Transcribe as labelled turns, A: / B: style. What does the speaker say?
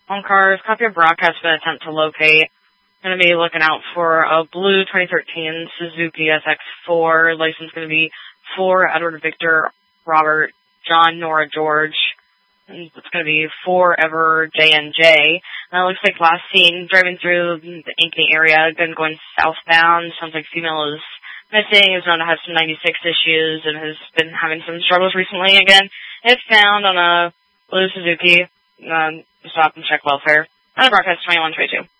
A: On cars, copy of broadcast been attempt to locate. Going to be looking out for a blue 2013 Suzuki SX4. License going to be 4 Edward Victor Robert John Nora George. And it's going to be 4 Ever J&J. Now it looks like last seen driving through the Ankeny area, again going southbound. Sounds like female is missing, is known to have some 96 issues, and has been having some struggles recently. Again, if found on a blue Suzuki, stop and check welfare. And broadcast 2122.